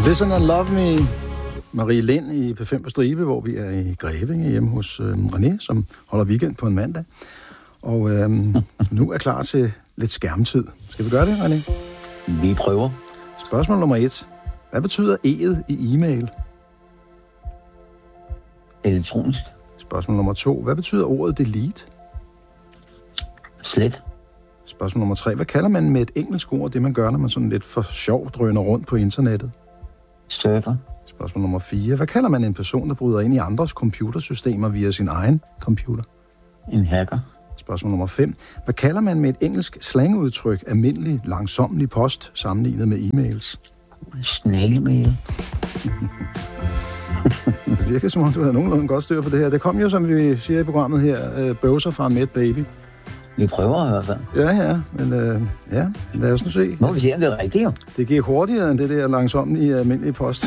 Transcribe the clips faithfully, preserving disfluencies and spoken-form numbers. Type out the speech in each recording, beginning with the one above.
Listen and Love Me. Marie Lind i P fem på stribe, hvor vi er i Grevinge hjemme hos øh, René, som holder weekend på en mandag. Og øh, nu er klar til lidt skærmtid. Skal vi gøre det, René? Vi prøver. Spørgsmål nummer et. Hvad betyder E'et i e-mail? Elektronisk. Spørgsmål nummer to. Hvad betyder ordet delete? Slet. Spørgsmål nummer tre. Hvad kalder man med et engelsk ord, det man gør, når man sådan lidt for sjov drøner rundt på internettet? Surfer. Spørgsmål nummer fire. Hvad kalder man en person, der bryder ind i andres computersystemer via sin egen computer? En hacker. Spørgsmål nummer fem. Hvad kalder man med et engelsk slangudtryk almindelig, langsomlig post sammenlignet med e-mails? Snailmail. Det virker som om, du havde nogenlunde godt styr på det her. Det kom jo, som vi siger i programmet her, bøvser fra Met Baby. Vi prøver i hvert fald. Ja, ja, men øh, ja, lad os nu se. Må vi se, om det er rigtigt, jo. Det gik hurtigere end det der langsomlige almindelige post,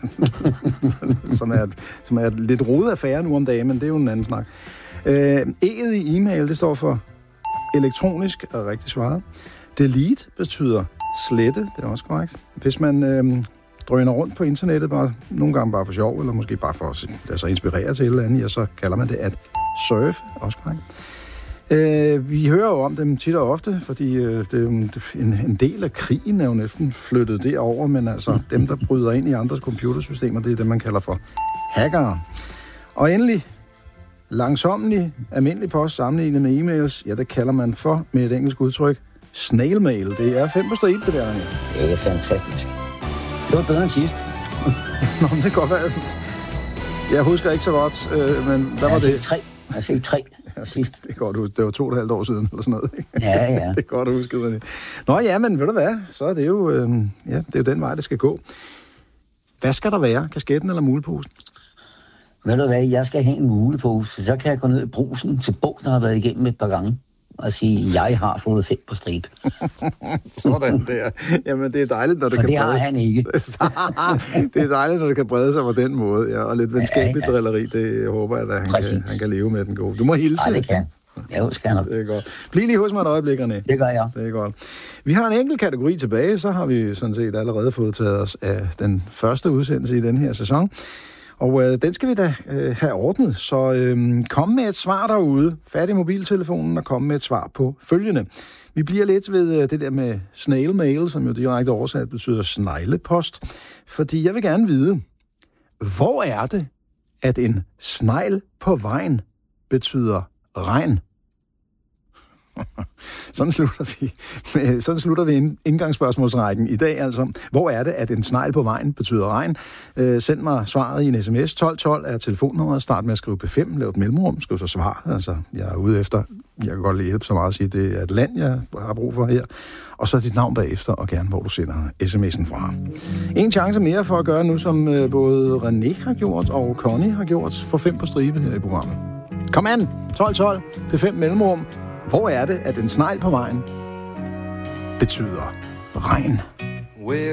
som, er, som er et lidt rodet affære nu om dagen, men det er jo en anden snak. Øh, E'et i e-mail, det står for elektronisk, er rigtig svaret. Delete betyder slette, det er også korrekt. Hvis man øh, drøner rundt på internettet, bare, nogle gange bare for sjov, eller måske bare for at lade sig inspirere til et eller andet, ja, så kalder man det at surfe, også korrekt. Øh, vi hører jo om dem tit og ofte, fordi øh, det er en, en del af krigen er jo næsten flyttet derover, men altså dem, der bryder ind i andres computersystemer, det er det, man kalder for hackere. Og endelig, langsomlig, almindelig post sammenlignet med e-mails, ja, det kalder man for, med et engelsk udtryk, snailmail. Det er fem på stribe, det der. Det er fantastisk. Det var bedre end sidst. Nå, det kan godt være. Jeg husker ikke så godt, øh, men der var det... Jeg fik tre. Jeg fik tre. Sidst. Det er godt huske. Det var to og et halvt år siden, eller sådan noget. Ikke? Ja, ja. Det er godt huske. Nå ja, men ved du hvad? Så er det jo, øh, ja, det er jo den vej, det skal gå. Hvad skal der være? Kasketten eller muleposen? Ved du hvad? Jeg skal have en mulepose. Så kan jeg gå ned i brusen til Bo, der har været igennem et par gange, og sige, jeg har fået fem på stribe. Sådan der. Jamen, det er dejligt, når det For kan det brede... har han ikke. Det er dejligt, når det kan brede sig på den måde. Ja, og lidt venskabeligt ja, ja. drilleri, det jeg håber jeg, at han kan, han kan leve med den gode. Du må hilse. Nej, det kan. Ja, det skal han. Det er godt. Bliv lige hos mig et øjeblik, René. Det gør jeg. Det er godt. Vi har en enkelt kategori tilbage, så har vi sådan set allerede fået taget os af den første udsendelse i den her sæson. Og øh, den skal vi da øh, have ordnet, så øh, kom med et svar derude. Fat i mobiltelefonen og kom med et svar på følgende. Vi bliver lidt ved øh, det der med snail mail, som jo direkte oversat betyder sneglepost. Fordi jeg vil gerne vide, hvor er det, at en snegl på vejen betyder regn? Sådan slutter vi med, sådan slutter vi indgangsspørgsmålsrækken i dag. Altså, hvor er det, at en snegl på vejen betyder regn? Øh, send mig svaret i en sms. tolv tolv er telefonnummeret. Start med at skrive P fem. Lav et mellemrum. Skriv så svaret. Altså, jeg er ude efter. Jeg kan godt lige hjælpe så meget at sige, at det er et land, jeg har brug for her. Og så dit navn bagefter, og gerne, hvor du sender sms'en fra. En chance mere for at gøre nu, som både René har gjort og Connie har gjort. For fem på stribe her i programmet. Kom an! tolv tolv. P fem mellemrum. Hvor er det, at en snegl på vejen betyder regn?